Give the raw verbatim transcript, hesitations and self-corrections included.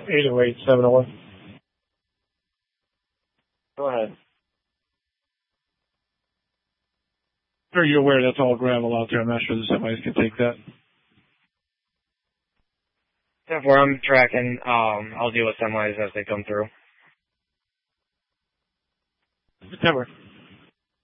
eight oh eight, seven oh one. Go ahead. Are you aware that's all gravel out there? I'm not sure the semis can take that. If where I'm tracking, um, I'll deal with semis as they come through. Never.